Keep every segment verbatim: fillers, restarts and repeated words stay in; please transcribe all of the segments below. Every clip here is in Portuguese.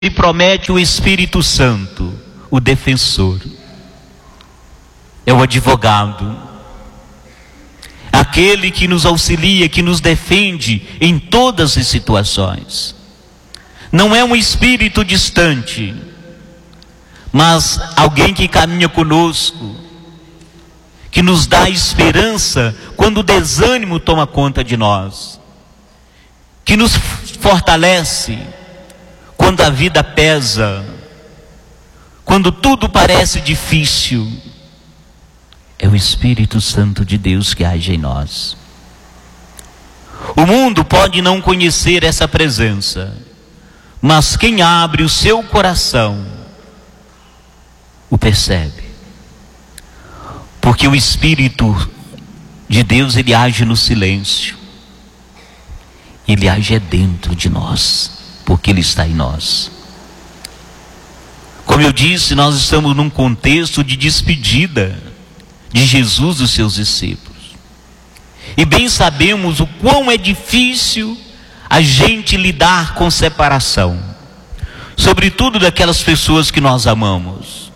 Ele promete o Espírito Santo, o defensor, é o advogado, aquele que nos auxilia, que nos defende em todas as situações. Não é um espírito distante, mas alguém que caminha conosco, que nos dá esperança quando o desânimo toma conta de nós, que nos fortalece quando a vida pesa, quando tudo parece difícil. É o Espírito Santo de Deus que age em nós. O mundo pode não conhecer essa presença, mas quem abre o seu coração o percebe, porque o Espírito de Deus, ele age no silêncio, ele age dentro de nós, porque ele está em nós. Como eu disse, nós estamos num contexto de despedida de Jesus dos seus discípulos, e bem sabemos o quão é difícil a gente lidar com separação, sobretudo daquelas pessoas que nós amamos.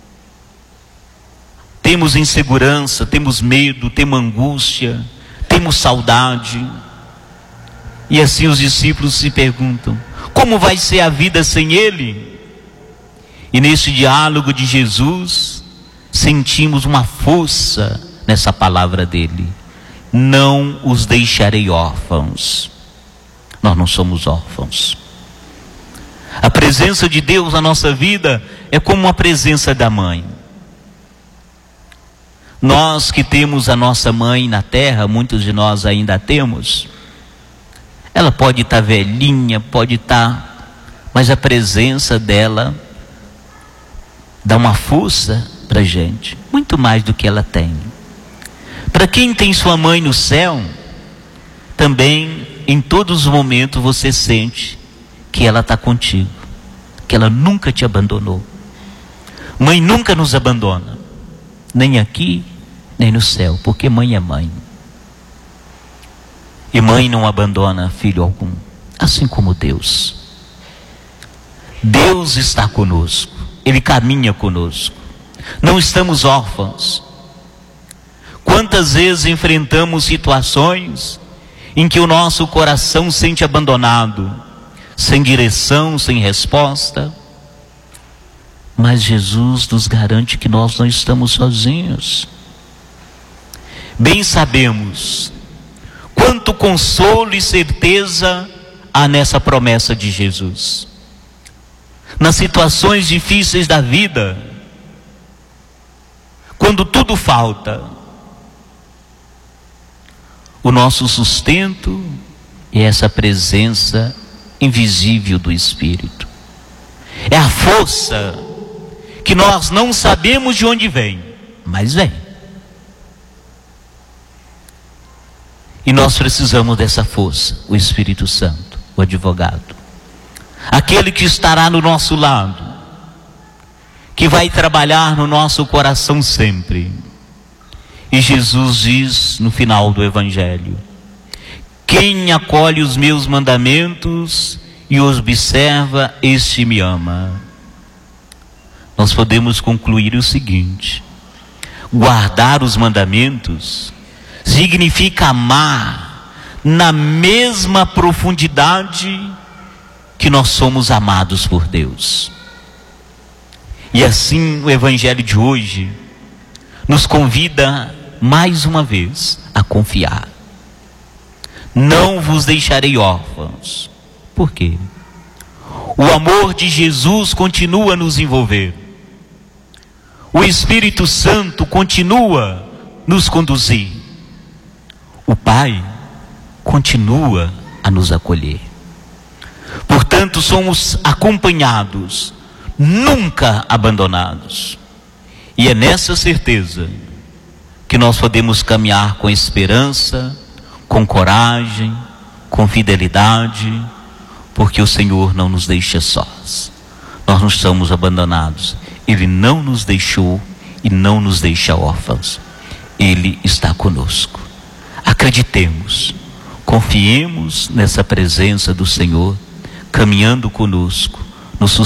Temos insegurança, temos medo, temos angústia, temos saudade. E assim os discípulos se perguntam: como vai ser a vida sem Ele? E nesse diálogo de Jesus, sentimos uma força nessa palavra dele: não os deixarei órfãos. Nós não somos órfãos. A presença de Deus na nossa vida é como a presença da mãe. Nós que temos a nossa mãe na terra, muitos de nós ainda a temos, ela pode estar velhinha, pode estar, mas a presença dela dá uma força para a gente, muito mais do que ela tem. Para quem tem sua mãe no céu, também em todos os momentos você sente que ela está contigo, que ela nunca te abandonou. Mãe nunca nos abandona, nem aqui, nem no céu, porque mãe é mãe. E mãe não abandona filho algum, assim como Deus. Deus está conosco, Ele caminha conosco. Não estamos órfãos. Quantas vezes enfrentamos situações em que o nosso coração sente abandonado, sem direção, sem resposta, mas Jesus nos garante que nós não estamos sozinhos. Bem sabemos quanto consolo e certeza há nessa promessa de Jesus. Nas situações difíceis da vida, quando tudo falta, o nosso sustento é essa presença invisível do Espírito. É a força que nós não sabemos de onde vem, mas vem. E nós precisamos dessa força, o Espírito Santo, o advogado, aquele que estará no nosso lado, que vai trabalhar no nosso coração sempre. E Jesus diz no final do Evangelho: quem acolhe os meus mandamentos e os observa, este me ama. Nós podemos concluir o seguinte: guardar os mandamentos significa amar na mesma profundidade que nós somos amados por Deus. E assim o Evangelho de hoje nos convida mais uma vez a confiar. Não vos deixarei órfãos. Por quê? O amor de Jesus continua a nos envolver. O Espírito Santo continua a nos conduzir. O Pai continua a nos acolher. Portanto, somos acompanhados, nunca abandonados. E é nessa certeza que nós podemos caminhar com esperança, com coragem, com fidelidade, porque o Senhor não nos deixa sós. Nós não estamos abandonados. Ele não nos deixou e não nos deixa órfãos. Ele está conosco. Acreditemos, confiemos nessa presença do Senhor, caminhando conosco no